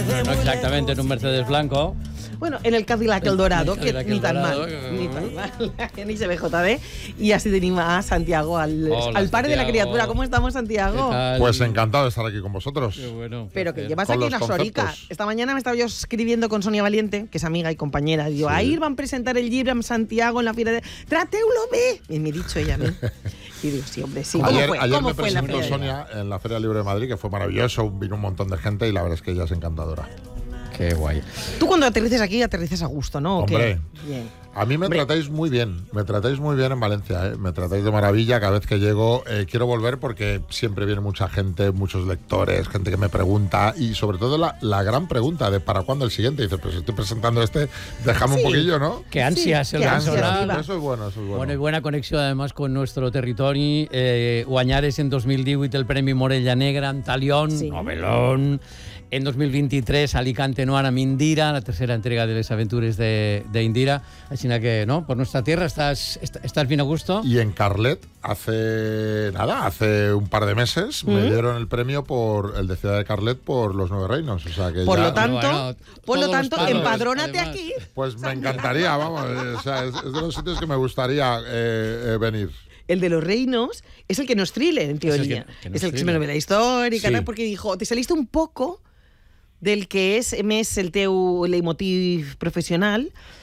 no exactamente en un Mercedes blanco. Bueno, en el Cadillac El Dorado, que ni tan mal, ni se ve JD. Y así tenemos a Santiago, al padre de la criatura. ¿Cómo estamos, Santiago? Pues encantado de estar aquí con vosotros. Qué bueno. Pero que llevas Con aquí los unas horitas. conceptos. Esta mañana me estaba yo escribiendo con Sonia Valiente, que es amiga y compañera. Digo, ahí van a presentar el libro en Santiago en la Feria de... ¡Trateulo bé! Y me he dicho ella a mí. Y digo, sí, hombre, sí. Ayer ¿Cómo me fue la presentó Feria de... Sonia en la Feria Libre de Madrid, que fue maravilloso, vino un montón de gente y la verdad es que ella es encantadora. Qué guay. Tú cuando aterrices aquí, aterrices a gusto, ¿no? ¿O qué? Hombre, Bien. a mí me tratáis muy bien en Valencia, ¿eh? Me tratáis de maravilla cada vez que llego. Quiero volver porque siempre viene mucha gente, muchos lectores, gente que me pregunta y sobre todo la gran pregunta de ¿para cuándo el siguiente? Y dices, pues estoy presentando déjame un poquillo, ¿no? Qué ansias el qué ansias, personal. viva. Eso es bueno. Bueno, y buena connexió además con nuestro territori. Guanyares en 2018 el Premi Morella Negra, Antalión, Sí. novelón. En 2023, Alicante Noir amb Indira, la tercera entrega de las aventuras de Indira. Así que, ¿no? Por nuestra tierra estás bien a gusto. Y en Carlet, hace un par de meses, me dieron el premio por el de Ciudad de Carlet por Los Nueve Reinos. O sea que Por ya, lo tanto, Bueno, todos los palos, empadrónate además. aquí. pues me encantaría, vamos. O sea, es de los sitios que me gustaría venir. El de los reinos es el que no es thriller, en teoría. que no Es es el que es thriller. novela histórica, Sí. tal, porque dijo, te saliste un poco del que és més el teu leitmotiv professional,